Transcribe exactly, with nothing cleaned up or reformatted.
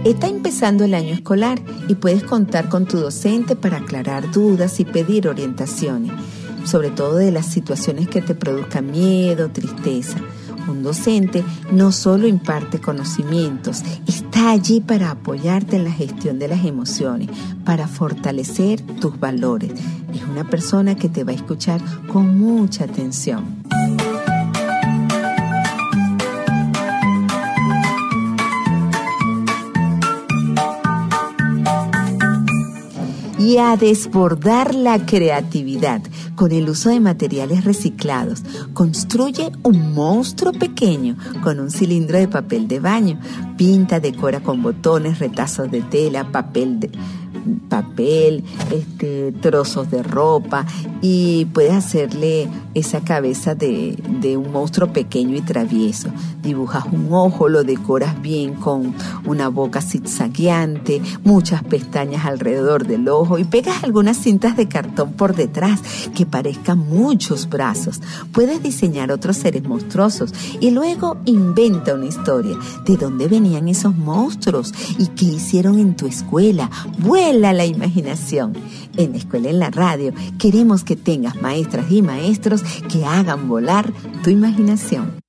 Está empezando el año escolar y puedes contar con tu docente para aclarar dudas y pedir orientaciones, sobre todo de las situaciones que te produzcan miedo, tristeza. Un docente no solo imparte conocimientos, está allí para apoyarte en la gestión de las emociones, para fortalecer tus valores. Es una persona que te va a escuchar con mucha atención. Y a desbordar la creatividad con el uso de materiales reciclados. Construye un monstruo pequeño con un cilindro de papel de baño. Pinta, decora con botones, retazos de tela, papel de... papel, este, trozos de ropa, y puedes hacerle esa cabeza de, de un monstruo pequeño y travieso. Dibujas un ojo, lo decoras bien con una boca zigzagueante, muchas pestañas alrededor del ojo y pegas algunas cintas de cartón por detrás que parezcan muchos brazos. Puedes diseñar otros seres monstruosos y luego inventa una historia. ¿De dónde venían esos monstruos? ¿Y qué hicieron en tu escuela? Vuela la imaginación. En Escuela en la Radio queremos que tengas maestras y maestros que hagan volar tu imaginación.